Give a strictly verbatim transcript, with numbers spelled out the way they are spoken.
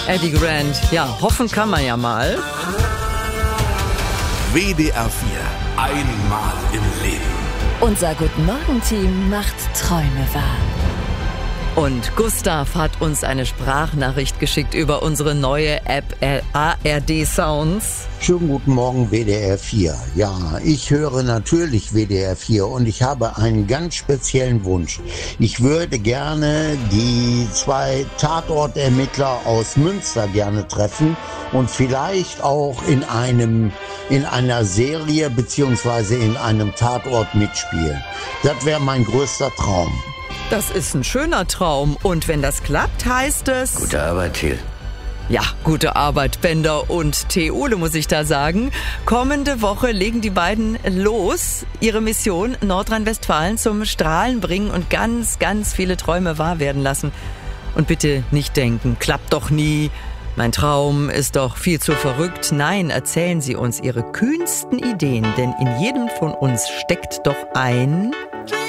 Eddie Grant. Ja, hoffen kann man ja mal. W D R vier. Einmal im Leben. Unser Guten-Morgen-Team macht Träume wahr. Und Gustav hat uns eine Sprachnachricht geschickt über unsere neue App A R D Sounds. Schönen guten Morgen, W D R vier. Ja, ich höre natürlich W D R vier und ich habe einen ganz speziellen Wunsch. Ich würde gerne die zwei Tatortermittler aus Münster gerne treffen und vielleicht auch in einem in einer Serie beziehungsweise in einem Tatort mitspielen. Das wäre mein größter Traum. Das ist ein schöner Traum. Und wenn das klappt, heißt es... Gute Arbeit, Thiel. Ja, gute Arbeit, Bender und Theole, muss ich da sagen. Kommende Woche legen die beiden los. Ihre Mission, Nordrhein-Westfalen zum Strahlen bringen und ganz, ganz viele Träume wahr werden lassen. Und bitte nicht denken, klappt doch nie. Mein Traum ist doch viel zu verrückt. Nein, erzählen Sie uns Ihre kühnsten Ideen, denn in jedem von uns steckt doch ein...